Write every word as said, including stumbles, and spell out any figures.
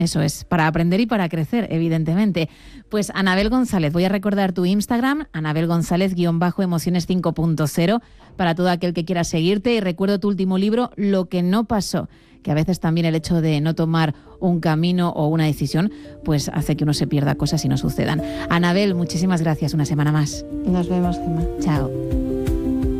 Eso es, para aprender y para crecer, evidentemente. Pues Anabel González, voy a recordar tu Instagram, Anabel González guión bajo emociones cinco punto cero, para todo aquel que quiera seguirte. Y recuerdo tu último libro, Lo que no pasó, que a veces también el hecho de no tomar un camino o una decisión, pues hace que uno se pierda cosas y no sucedan. Anabel, muchísimas gracias una semana más. Nos vemos, Gemma. Chao.